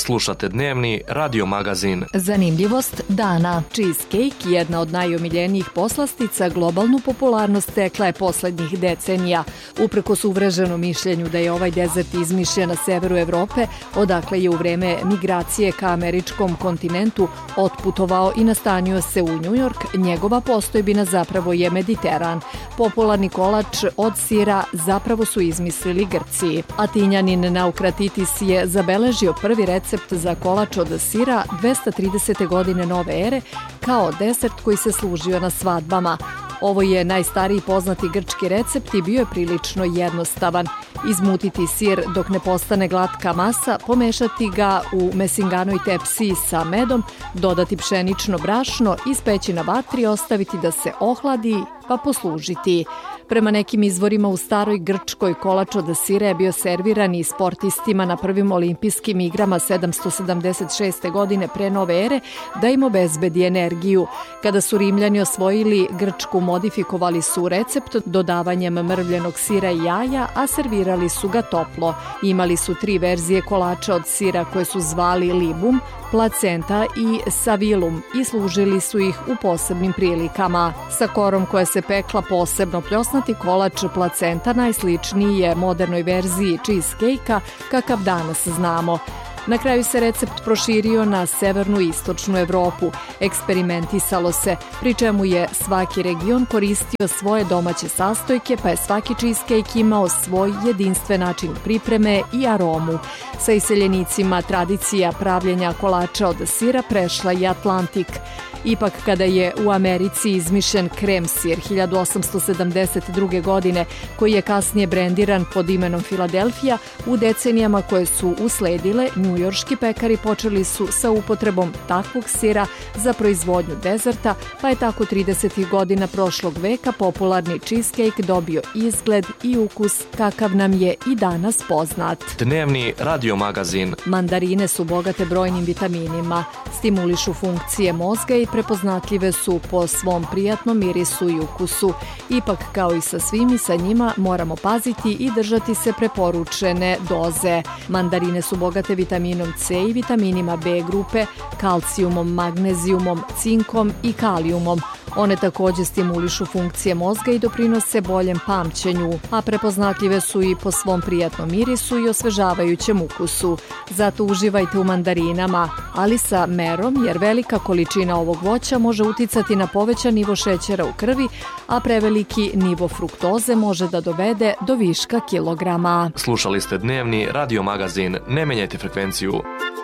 Slušate dnevni radio magazin. Zanimljivost dana. Cheesecake, jedna od najomiljenijih poslastica, globalnu popularnost stekla je poslednjih decenija. Uprkos uvreženom mišljenju da je ovaj dezert izmišljen na severu Evrope, odakle je u vreme migracije ka američkom kontinentu otputovao i nastanio se u New York, njegova postojbina zapravo je Mediteran. Popularni kolač od sira zapravo su izmislili Grci. Atinjanin Naukratitis je zabeležio prvi recept za kolač od sira 230. godine nove ere kao desert koji se služio na svadbama. Ovo je najstariji poznati grčki recept i bio je prilično jednostavan. Izmutiti sir dok ne postane glatka masa, pomešati ga u mesinganoj tepsiji sa medom, dodati pšenično brašno, ispeći na vatri, ostaviti da se ohladi pa poslužiti. Prema nekim izvorima u staroj Grčkoj kolač od sira je bio serviran i sportistima na prvim olimpijskim igrama 776. godine pre nove ere da im obezbedi energiju. Kada su Rimljani osvojili Grčku, modifikovali su recept dodavanjem mrvljenog sira i jaja, a servirali su ga toplo. Imali su 3 verzije kolača od sira koje su zvali libum, placenta i savilum i služili su ih u posebnim prilikama. Sa korom koja se pekla posebno pljosnati kolač placenta najsličniji je modernoj verziji cheesecake-a kakav danas znamo. Na kraju se recept proširio na severnu i istočnu Evropu. Eksperimentisalo se, pri čemu je svaki region koristio svoje domaće sastojke, pa je svaki cheesecake imao svoj jedinstven način pripreme i aromu. Sa iseljenicima tradicija pravljenja kolača od sira prešla i Atlantik. Ipak kada je u Americi izmišljen krem sir 1872. godine, koji je kasnije brendiran pod imenom Filadelfija, u decenijama koje su usledile, njujorški pekari počeli su sa upotrebom takvog sira za proizvodnju dezerta, pa je tako 30. godina prošlog veka popularni cheesecake dobio izgled i ukus kakav nam je i danas poznat. Dnevni radio magazin. Mandarine su bogate brojnim vitaminima, stimulišu funkcije mozga i prepoznatljive su po svom prijatnom mirisu i ukusu. Ipak, kao i sa svim i sa njima, moramo paziti i držati se preporučene doze. Mandarine su bogate vitaminom C i vitaminima B grupe, kalcijumom, magnezijumom, cinkom i kalijumom. One takođe stimulišu funkcije mozga i doprinose boljem pamćenju, a prepoznatljive su i po svom prijatnom mirisu i osvežavajućem ukusu. Zato uživajte u mandarinama, ali sa merom, jer velika količina ovog voća može uticati na povećan nivo šećera u krvi, a preveliki nivo fruktoze može da dovede do viška kilograma. Slušali ste dnevni radio magazin. Ne menjajte frekvenciju.